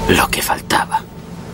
Lo que faltaba.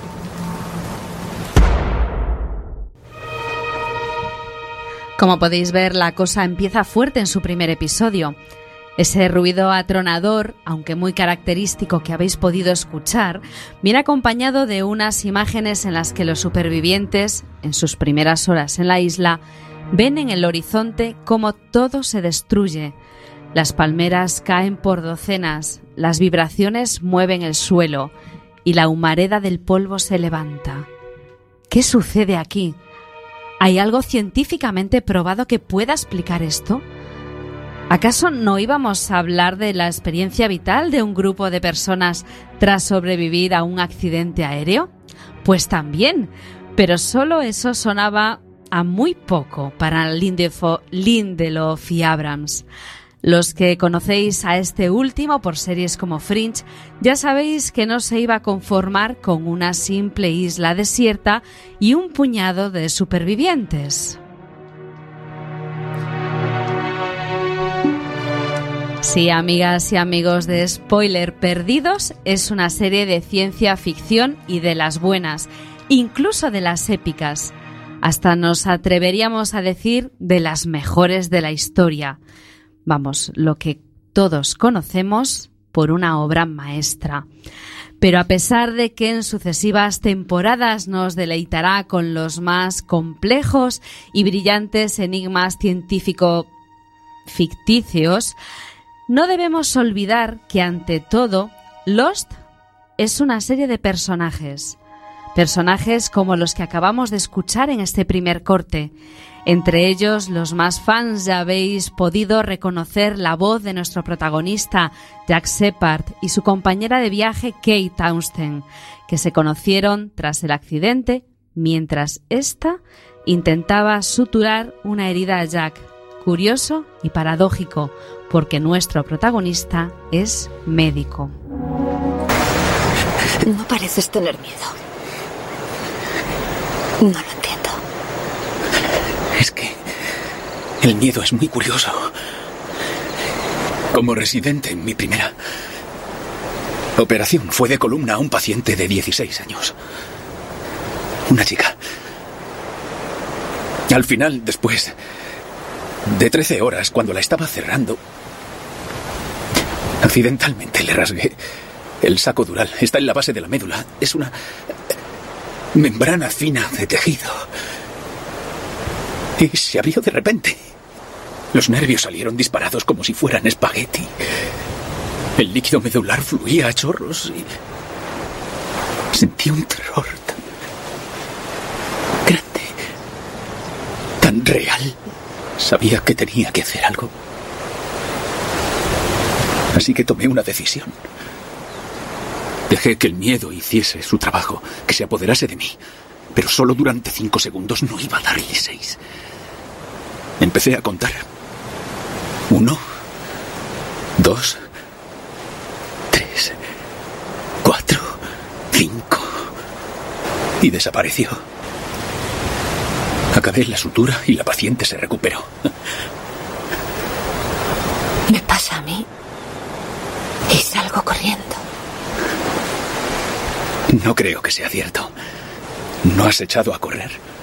Como podéis ver, la cosa empieza fuerte en su primer episodio. Ese ruido atronador, aunque muy característico, que habéis podido escuchar, viene acompañado de unas imágenes en las que los supervivientes, en sus primeras horas en la isla, ven en el horizonte cómo todo se destruye. Las palmeras caen por docenas, las vibraciones mueven el suelo y la humareda del polvo se levanta. ¿Qué sucede aquí? ¿Hay algo científicamente probado que pueda explicar esto? ¿Acaso no íbamos a hablar de la experiencia vital de un grupo de personas tras sobrevivir a un accidente aéreo? Pues también, pero solo eso sonaba a muy poco para Lindelof y Abrams. Los que conocéis a este último por series como Fringe, ya sabéis que no se iba a conformar con una simple isla desierta y un puñado de supervivientes. Sí, amigas y amigos de Spoiler Perdidos, es una serie de ciencia ficción y de las buenas, incluso de las épicas. Hasta nos atreveríamos a decir de las mejores de la historia. Vamos, lo que todos conocemos por una obra maestra. Pero a pesar de que en sucesivas temporadas nos deleitará con los más complejos y brillantes enigmas científico-ficticios, no debemos olvidar que, ante todo, Lost es una serie de personajes. Personajes como los que acabamos de escuchar en este primer corte. Entre ellos, los más fans ya habéis podido reconocer la voz de nuestro protagonista, Jack Shepard, y su compañera de viaje, Kate Townsend, que se conocieron tras el accidente mientras ésta intentaba suturar una herida a Jack. Curioso y paradójico, porque nuestro protagonista es médico. No pareces tener miedo. No lo entiendo. Es que el miedo es muy curioso. Como residente en mi primera operación fue de columna a un paciente de 16 años. Una chica. Al final, después de 13 horas, cuando la estaba cerrando, accidentalmente le rasgué el saco dural. Está en la base de la médula. Es una membrana fina de tejido. Y se abrió de repente. Los nervios salieron disparados como si fueran espagueti. El líquido medular fluía a chorros y sentí un terror tan grande, tan real. Sabía que tenía que hacer algo. Así que tomé una decisión. Dejé que el miedo hiciese su trabajo, que se apoderase de mí. Pero solo durante 5 segundos, no iba a darle 6. Empecé a contar. 1, 2, 3, 4, 5. Y desapareció. Acabé la sutura y la paciente se recuperó. Me pasa a mí y salgo corriendo. No creo que sea cierto. ¿No has echado a correr?